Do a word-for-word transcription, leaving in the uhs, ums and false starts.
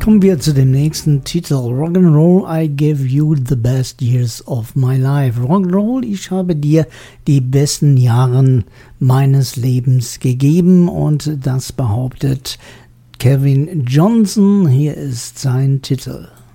Kommen wir zu dem nächsten Titel. Rock'n'Roll, I gave you the best years of my life. Rock'n'Roll, ich habe dir die besten Jahre meines Lebens gegeben, und das behauptet Kevin Johnson. Hier ist sein Titel.